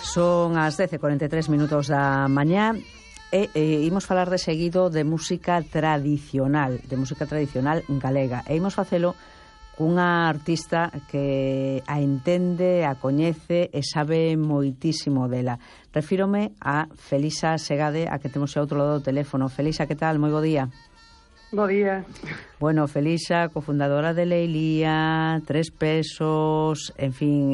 Son as 10:43 da mañá e imos falar de seguido de música tradicional galega. E imos facelo cunha artista que a entende, a coñece e sabe moitísimo dela. Refírome a Felisa Segade, a que temos ao outro lado do teléfono. Felisa, que tal? Moi bo día. Bo día. Bueno, Felisa, cofundadora de Leilía, Tres Pesos, en fin,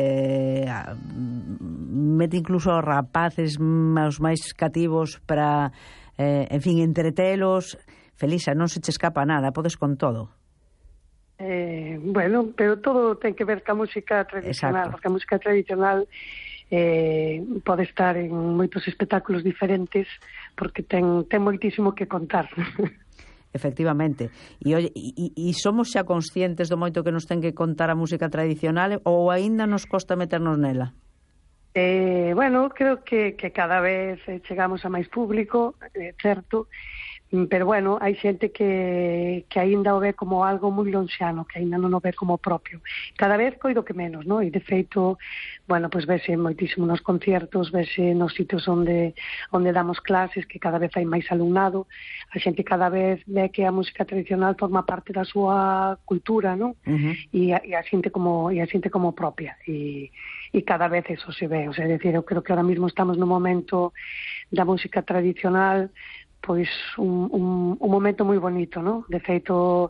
mete incluso aos rapaces os máis cativos para, en fin, entretelos. Felisa, non se che escapa nada, podes con todo. Bueno, pero todo ten que ver ca música tradicional. Exacto. Porque a música tradicional pode estar en moitos espectáculos diferentes, porque ten moitísimo que contar. Efectivamente. E somos xa conscientes do moito que nos ten que contar a música tradicional ou aínda nos costa meternos nela? Bueno, creo que cada vez chegamos a máis público, certo, pero bueno, hai xente que aínda o ve como algo moi lonxano, que aínda non o ve como propio. Cada vez coido que menos, non? E de feito, bueno, pois vese moitísimo nos conciertos, vese nos sitios onde damos clases, que cada vez hai máis alumnado. A xente cada vez ve que a música tradicional forma parte da súa cultura, non? E a xente como propia. E cada vez eso se ve. O sea, decir, eu creo que ahora mismo estamos no momento da música tradicional, pois un momento moi bonito, non? De feito,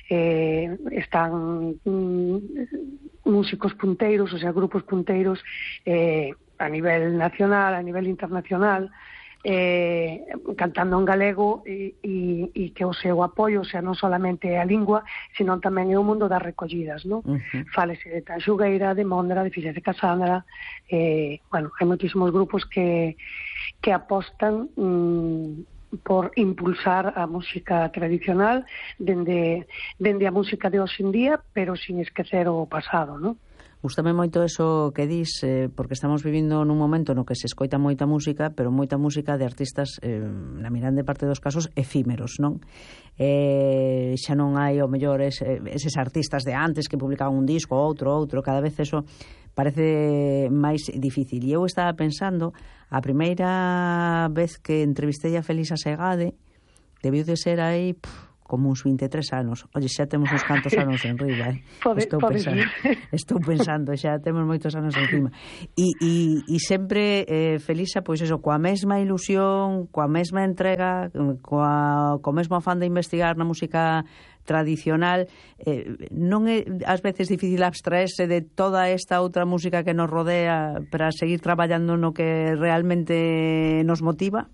están músicos punteiros, o sea, grupos punteiros a nivel nacional, a nivel internacional, cantando en galego e que o seu apoio, o sea, non solamente a lingua, sino tamén é o mundo das recollidas, non? Fálese de Tanxugueira, de Móndara, de Fixas de Casandra, bueno, hai moitísimos grupos que apostan por impulsar a música tradicional dende a música de hoxe en día, pero sin esquecer o pasado, non? Gústame moito eso que dis, porque estamos vivindo nun momento no que se escoita moita música, pero moita música de artistas, na mirande parte dos casos, efímeros, non? Xa non hai, o mellor, eses artistas de antes que publicaban un disco, outro, cada vez eso parece máis difícil. E eu estaba pensando, a primeira vez que entrevistei a Felisa Segade debiu de ser aí como uns 23 anos. Oye, xa temos uns cantos anos en riba, Estou pensando, xa temos moitos anos encima. E sempre, Felisa, pois eso, coa mesma ilusión, coa mesma entrega, co mesmo afán de investigar na música tradicional. Non é ás veces difícil abstraerse de toda esta outra música que nos rodea para seguir traballando no que realmente nos motiva?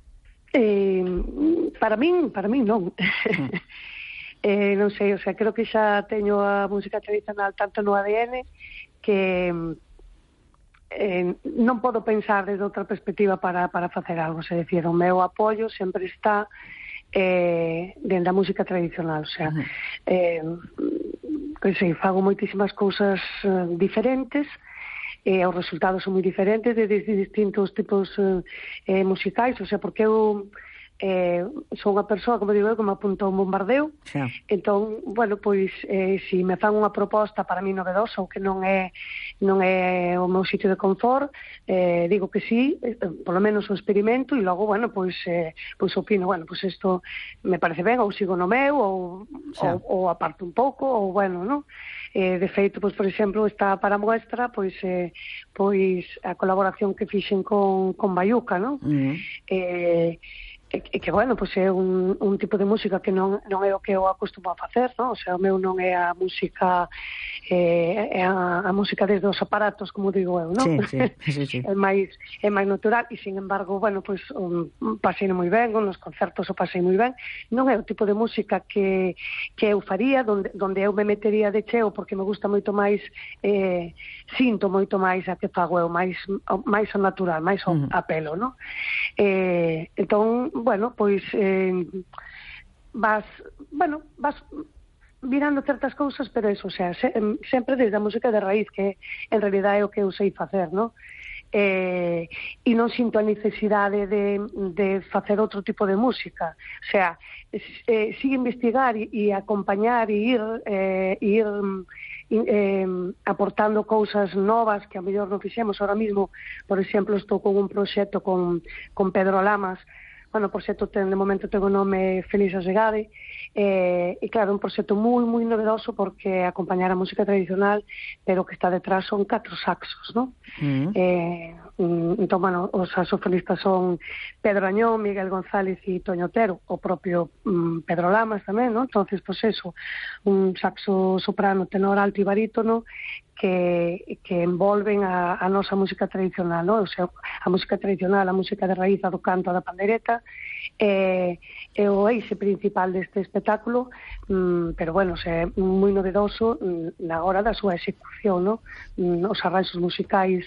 Para min non. Non sei, o sea, creo que xa teño a música tradicional tanto no ADN que non podo pensar desde outra perspectiva para facer algo. É dicir, o meu apoio sempre está dentro da música tradicional, o sea, que sei, fago moitísimas cousas diferentes, os resultados son moi diferentes de distintos tipos musicais, o sea, porque eu son unha persoa, como digo eu, que me apuntou un bombardeo. Entón, bueno, pois se me fan unha proposta para mí novedosa ou que non é o meu sitio de confort, digo que sí, polo menos o experimento, e logo, bueno, pois opino, bueno, pois isto me parece ben, ou sigo no meu, ou aparto un pouco, ou bueno, non? De feito, pois, por exemplo, está para a muestra pois a colaboración que fixen con Bayuca, non? Que bueno, pois é un tipo de música que non é o que eu acostumo a facer, non? O sea, o meu non é a música a música desde os aparatos, como digo eu, non? Sí. É máis natural e, sin embargo, bueno, pois pasei moi ben, nos concertos o pasei moi ben. Non é o tipo de música que eu faría, donde eu me metería de cheo, porque me gusta moito máis, sinto moito máis a que fago eu, máis o natural, máis o apelo, non? Entón, bueno, pois vas virando certas cousas, pero eso, o sea, sempre desde a música de raíz, que en realidad é o que eu sei facer, non? E non sinto a necesidade de facer outro tipo de música. O sea, sigue investigar e acompañar e ir aportando cousas novas que a mellor non fixemos. Ahora mismo, por exemplo, estou con un proxecto con Pedro Lamas. Bueno, o proxecto de momento ten o nome Feliz Asegade, e claro, un proxecto moi, moi novedoso porque acompañar a música tradicional, pero que está detrás son 4 saxos, non? Entón, bueno, os saxofonistas son Pedro Añón, Miguel González e Toño Otero, o propio Pedro Lamas tamén, non? Entonces, pois eso, un saxo soprano, tenor, alto e barítono, que envolven a nosa música tradicional, non? O sea, a música tradicional, a música de raíz, a do canto, a da pandereta, é o eixe principal deste espectáculo, pero bueno, é moi novedoso na hora da súa execución, non? Os arranxos musicais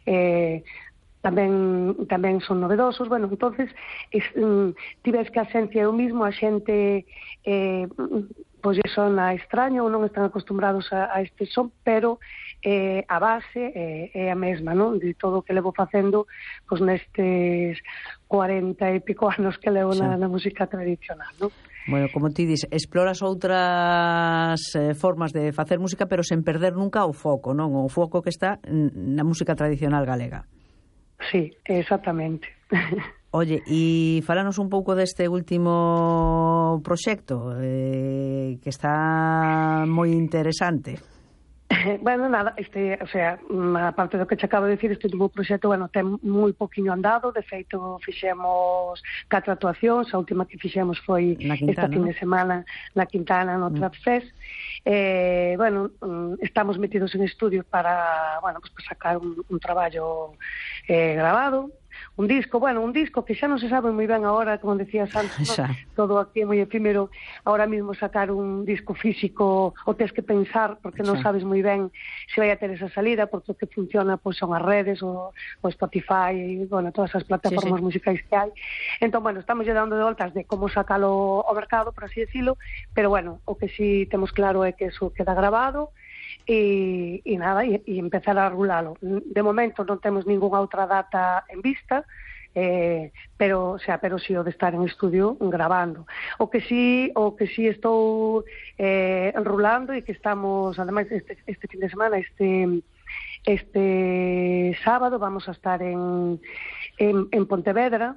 tamén son novedosos. Bueno, entonces tives que a xencia eu mismo, a xente pois son a extraño ou non están acostumbrados a este son, pero a base é a mesma, non? De todo o que levo facendo pois nestes 40 e pico anos que levo na música tradicional, non? Bueno, como ti dis, exploras outras formas de facer música, pero sen perder nunca o foco, non? O foco que está na música tradicional galega. Sí, exactamente. Oye, e falanos un pouco deste último proxecto, que está moi interesante. Bueno, nada, o sea, aparte do que che acabo de decir, este último proxecto, bueno, ten moi poquinho andado. De feito, fixemos 4 actuacións. A última que fixemos foi esta fin de semana na Quintana, no Trap Fest. Bueno, estamos metidos en estudios para, bueno, pues para sacar un traballo grabado, un disco que xa non se sabe moi ben agora, como decías antes, ¿no? Todo aquí é moi efímero. Ahora mismo sacar un disco físico o tens que pensar, porque non sabes moi ben se vai a ter esa salida, porque o que funciona pois son as redes, o Spotify, bueno, todas as plataformas musicais que hai. Entón, bueno, estamos lle dando de voltas de como sacalo ao mercado, por así decirlo, pero bueno, o que sí temos claro é que eso queda grabado, e nada, e empezar a rulalo. De momento non temos ningunha outra data en vista, pero si o de estar en estudio grabando. O que sí estou enrulando, e que estamos, ademais, este fin de semana, este sábado vamos a estar en Pontevedra,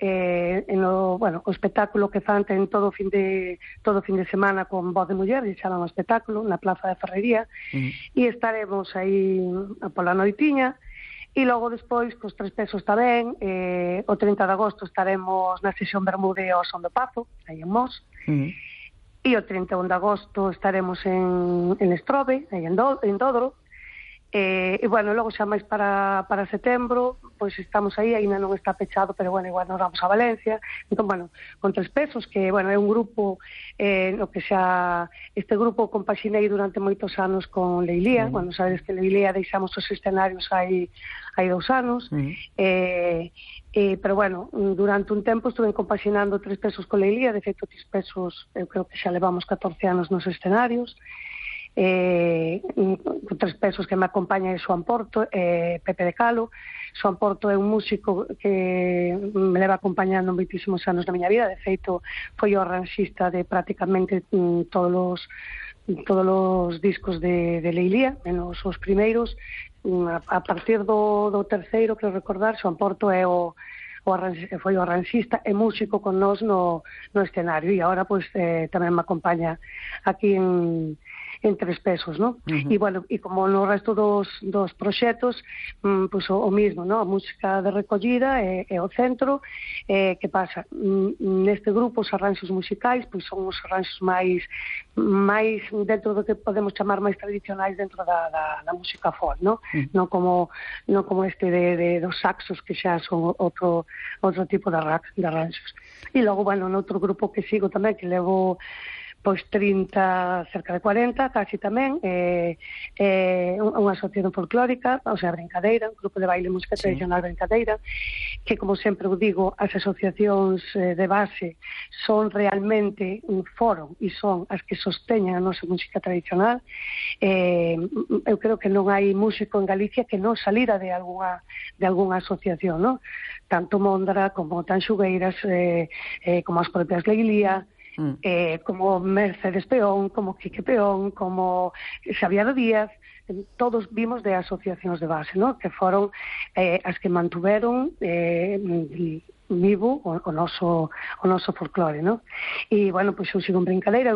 o espectáculo que fan ten todo fin de semana con Voz de Muller, e chaman o espectáculo na Plaza de Ferrería, e estaremos aí pola noitiña. E logo despois, pois 3 pesos tamén, o 30 de agosto estaremos na sesión Bermude ao Son do Pazo, aí en Mos, e o 31 de agosto estaremos en Estrobe, aí en Dodro. E bueno, logo xa máis para setembro, pois estamos aí, ainda non está pechado, pero bueno, igual nos vamos a Valencia. Entón, bueno, con 3 pesos, que bueno, é un grupo no que xa este grupo compaxinei durante moitos anos con Leilía. Bueno, sabes que Leilía deixamos os escenarios hai 2 anos, pero bueno, durante un tempo estuve compaxinando 3 pesos con Leilía. De feito, 3 pesos eu creo que xa levamos 14 anos nos escenarios. 3 pesos que me acompaña é Xoan Porto, Pepe de Calo. Xoan Porto é un músico que me leva acompañando moitísimos anos na miña vida. De feito, foi o arranxista de prácticamente todos os discos de Leilía, menos os primeiros. A partir do terceiro, creo recordar, Xoan Porto foi o arranxista e músico con nós no escenario, e agora pois tamén me acompaña aquí en 3 pesos, ¿no? E bueno, e como no resto dos proxectos, pois o mismo, ¿no? A música de recollida é o centro. Que pasa? Neste grupo os arranxos musicais pois son os arranxos máis dentro do que podemos chamar máis tradicionais dentro da música folk, ¿no? Non como este dos saxos, que xa son outro tipo de arranxos. E logo, bueno, noutro grupo que sigo tamén, que levo pois 30, cerca de 40, casi tamén, unha asociación folclórica, o sea, Brincadeira, un grupo de baile música tradicional Brincadeira, que, como sempre o digo, as asociacións de base son realmente un foro e son as que sosteñen a nosa música tradicional. Eu creo que non hai músico en Galicia que non salira de algunha asociación, non? Tanto Mondra como Tanxugueiras, como as propias Leilía, como Mercedes Peón, como Quique Peón, como Xavier Díaz, todos vimos de asociacións de base, ¿no? Que foron as que mantuveron vivo o noso folclore, ¿no? E, bueno, pois eu sigo en brincadeira,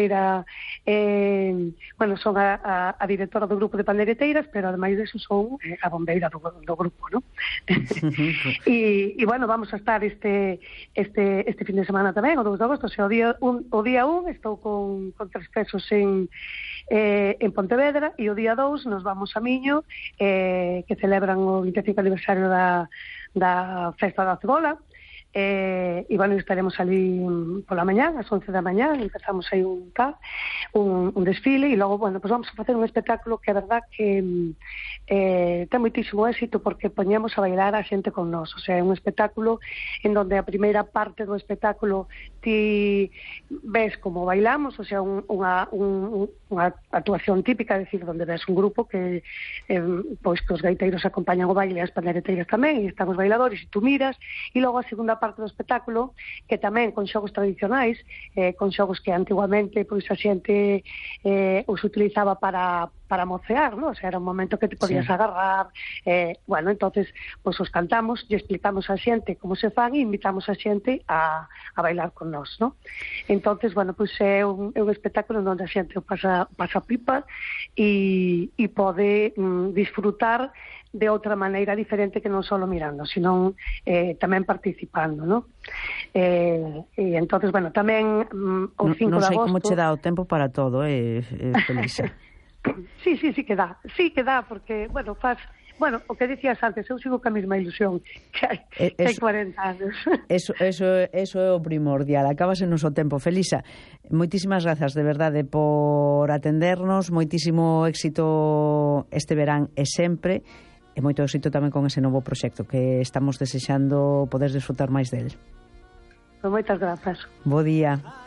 bueno, son a directora do grupo de pandeireteiras, pero ademais deso son a bombeira do grupo, ¿no? E, bueno, vamos a estar este fin de semana tamén, o 2 de agosto, o día 1 estou con 3 pesos en Pontevedra, e o día 2 nos vamos a Miño, que celebran o 25 aniversario da Festa da Cebola, e, bueno, estaremos ali pola mañá, ás 11 da mañá, empezamos aí un desfile, e logo, bueno, pues vamos a facer un espectáculo que a verdad que ten moitísimo éxito, porque poñemos a bailar a xente con nós, o sea, é un espectáculo en donde a primeira parte do espectáculo ti ves como bailamos, o sea, unha actuación típica, é dicir, donde ves un grupo que pois que os gaiteiros acompañan o baile e as pandeireteiras tamén, e están os bailadores, e tú miras, e logo a segunda parte do espectáculo, que tamén con xogos tradicionais, con xogos que antiguamente pois a xente os utilizaba para mocear, ¿no? O sea, era un momento que te podías agarrar, bueno, entonces pois os cantamos e explicamos a xente como se fan e invitamos a xente a bailar con nós, ¿no? Entonces, bueno, pois é un espectáculo onde a xente pasa pipa e pode disfrutar de outra maneira diferente que non só mirando, sino tamén participando, ¿no? E entonces, bueno, tamén o 5 de agosto... Non sei como che dá o tempo para todo, Felisa. Sí que dá, porque, bueno, o que dicías antes, eu sigo ca mesma ilusión que hai 40 anos. Eso é o primordial, acabase o noso tempo. Felisa, moitísimas grazas de verdade por atendernos, moitísimo éxito este verán e sempre, e moito éxito tamén con ese novo proxecto que estamos desexando poder disfrutar máis del. Moitas grazas. Bo día.